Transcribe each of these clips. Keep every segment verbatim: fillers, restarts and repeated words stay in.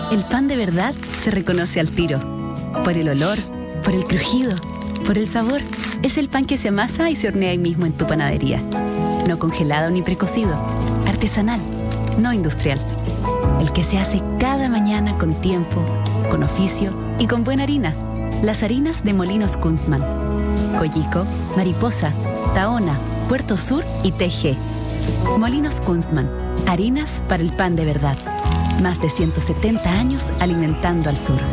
El pan de verdad se reconoce al tiro. Por el olor, por el crujido, por el sabor. Es el pan que se amasa y se hornea ahí mismo en tu panadería. No congelado ni precocido. Artesanal, no industrial. El que se hace cada mañana con tiempo, con oficio y con buena harina. Las harinas de Molinos Kunstmann. Coyico, Mariposa, Tahona, Puerto Sur y T G. Molinos Kunstmann. Harinas para el pan de verdad. Más de ciento setenta años alimentando al sur.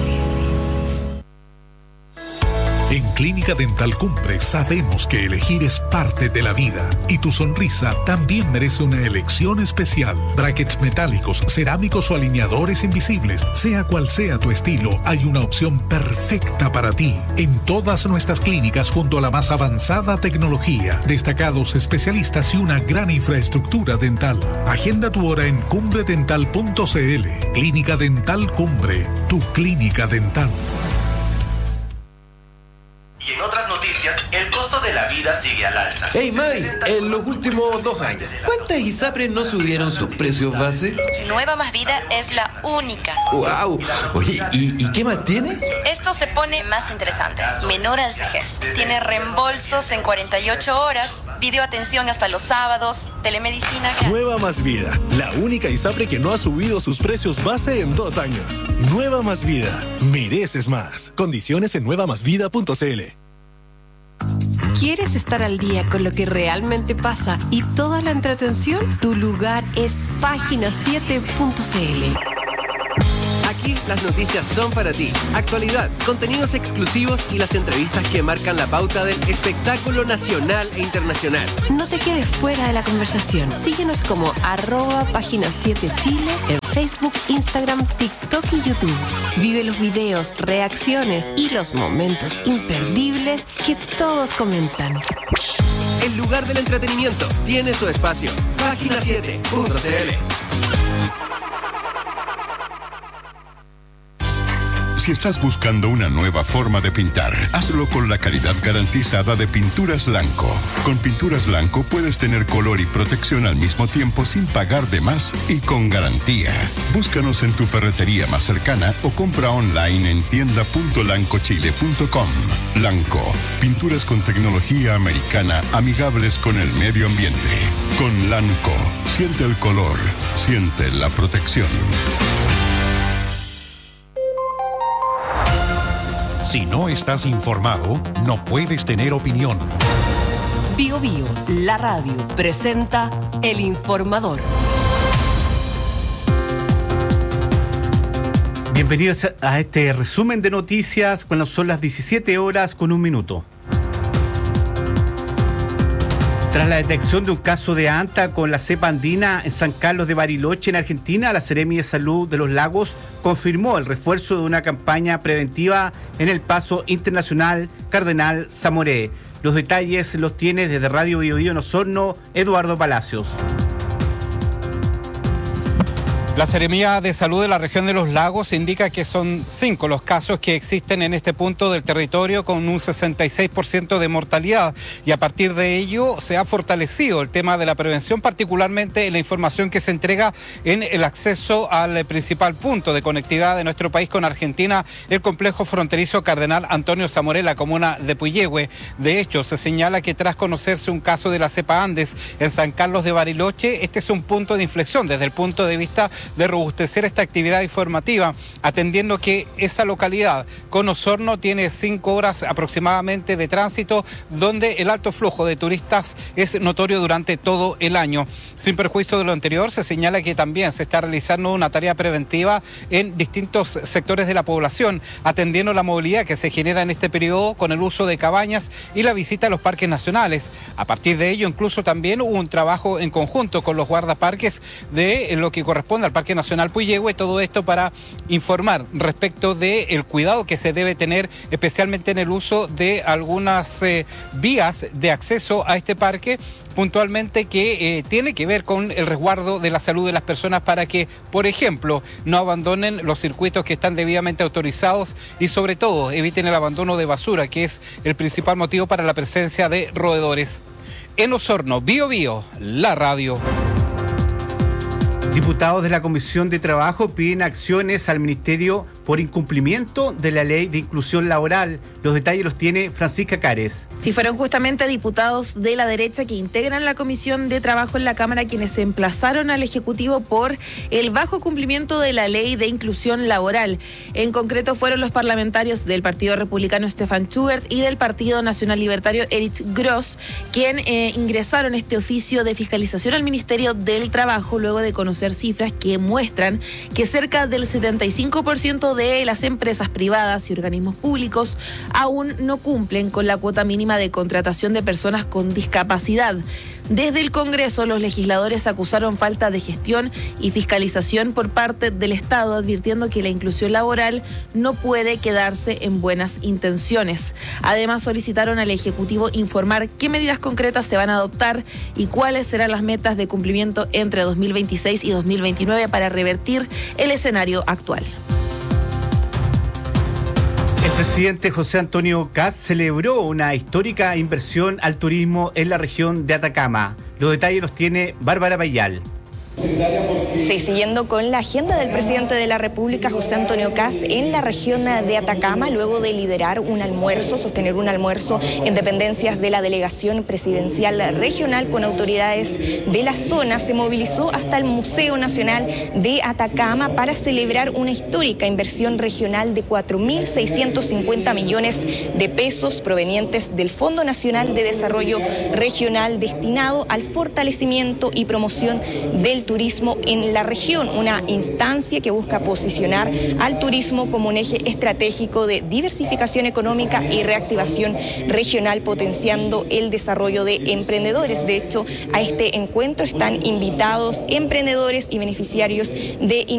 En Clínica Dental Cumbre sabemos que elegir es parte de la vida y tu sonrisa también merece una elección especial. Brackets metálicos, cerámicos o alineadores invisibles, sea cual sea tu estilo, hay una opción perfecta para ti. En todas nuestras clínicas junto a la más avanzada tecnología, destacados especialistas y una gran infraestructura dental. Agenda tu hora en cumbre dental punto c l. Clínica Dental Cumbre, tu clínica dental. Y en otras noticias, el costo de la vida sigue al alza. Hey Mai, en los últimos dos años, ¿cuántas ISAPRES no subieron sus precios base? Nueva Más Vida es la única. ¡Wow! Oye, ¿y, ¿y qué más tiene? Esto se pone más interesante. Menor al vejez. Tiene reembolsos en cuarenta y ocho horas, videoatención hasta los sábados, telemedicina. Nueva Más Vida, la única ISAPRE que no ha subido sus precios base en dos años. Nueva Más Vida, mereces más. Condiciones en nueva más vida punto c l. ¿Quieres estar al día con lo que realmente pasa y toda la entretención? Tu lugar es página siete punto c l. Aquí las noticias son para ti. Actualidad, contenidos exclusivos y las entrevistas que marcan la pauta del espectáculo nacional e internacional. No te quedes fuera de la conversación. Síguenos como arroba página siete Chile en Facebook, Instagram, TikTok y YouTube. Vive los videos, reacciones y los momentos imperdibles que todos comentan. El lugar del entretenimiento tiene su espacio. página siete punto c l. Si estás buscando una nueva forma de pintar, hazlo con la calidad garantizada de Pinturas Lanco. Con Pinturas Lanco puedes tener color y protección al mismo tiempo sin pagar de más y con garantía. Búscanos en tu ferretería más cercana o compra online en tienda punto lanco chile punto com. Lanco, pinturas con tecnología americana amigables con el medio ambiente. Con Lanco, siente el color, siente la protección. Si no estás informado, no puedes tener opinión. Bio Bio, la radio, presenta El Informador. Bienvenidos a este resumen de noticias cuando son las diecisiete horas con un minuto. Tras la detección de un caso de anta con la cepa andina en San Carlos de Bariloche, en Argentina, la Seremi de Salud de los Lagos confirmó el refuerzo de una campaña preventiva en el Paso Internacional Cardenal Zamoré. Los detalles los tiene desde Radio Bio Bio en Osorno, Eduardo Palacios. La Seremía de Salud de la región de los Lagos indica que son cinco los casos que existen en este punto del territorio con un sesenta y seis por ciento de mortalidad y a partir de ello se ha fortalecido el tema de la prevención, particularmente en la información que se entrega en el acceso al principal punto de conectividad de nuestro país con Argentina, el complejo fronterizo Cardenal Antonio Zamoré, la comuna de Puyehue. De hecho, se señala que tras conocerse un caso de la cepa Andes en San Carlos de Bariloche, este es un punto de inflexión desde el punto de vista de robustecer esta actividad informativa, atendiendo que esa localidad con Osorno tiene cinco horas aproximadamente de tránsito, donde el alto flujo de turistas es notorio durante todo el año. Sin perjuicio de lo anterior, se señala que también se está realizando una tarea preventiva en distintos sectores de la población, atendiendo la movilidad que se genera en este periodo con el uso de cabañas y la visita a los parques nacionales. A partir de ello, incluso también hubo un trabajo en conjunto con los guardaparques de lo que corresponde al Parque Nacional Puyehue, todo esto para informar respecto del cuidado que se debe tener, especialmente en el uso de algunas eh, vías de acceso a este parque, puntualmente que eh, tiene que ver con el resguardo de la salud de las personas para que, por ejemplo, no abandonen los circuitos que están debidamente autorizados y sobre todo eviten el abandono de basura, que es el principal motivo para la presencia de roedores. En Osorno, Bio Bio, la radio. Diputados de la Comisión de Trabajo piden acciones al Ministerio por incumplimiento de la Ley de Inclusión Laboral. Los detalles los tiene Francisca Cares. Si fueron justamente diputados de la derecha que integran la Comisión de Trabajo en la Cámara quienes se emplazaron al Ejecutivo por el bajo cumplimiento de la Ley de Inclusión Laboral. En concreto fueron los parlamentarios del Partido Republicano Stefan Schubert y del Partido Nacional Libertario Erich Gross, quien eh, ingresaron este oficio de fiscalización al Ministerio del Trabajo luego de conocer cifras que muestran que cerca del setenta y cinco por ciento de las empresas privadas y organismos públicos aún no cumplen con la cuota mínima de contratación de personas con discapacidad. Desde el Congreso, los legisladores acusaron falta de gestión y fiscalización por parte del Estado, advirtiendo que la inclusión laboral no puede quedarse en buenas intenciones. Además, solicitaron al Ejecutivo informar qué medidas concretas se van a adoptar y cuáles serán las metas de cumplimiento entre dos mil veintiséis y dos mil veintinueve para revertir el escenario actual. El presidente José Antonio Kast celebró una histórica inversión al turismo en la región de Atacama. Los detalles los tiene Bárbara Payal. Sí, siguiendo con la agenda del presidente de la República, José Antonio Kast, en la región de Atacama, luego de liderar un almuerzo, sostener un almuerzo en dependencias de la delegación presidencial regional con autoridades de la zona, se movilizó hasta el Museo Nacional de Atacama para celebrar una histórica inversión regional de cuatro mil seiscientos cincuenta millones de pesos provenientes del Fondo Nacional de Desarrollo Regional destinado al fortalecimiento y promoción del turismo en la región, una instancia que busca posicionar al turismo como un eje estratégico de diversificación económica y reactivación regional, potenciando el desarrollo de emprendedores. De hecho, a este encuentro están invitados emprendedores y beneficiarios de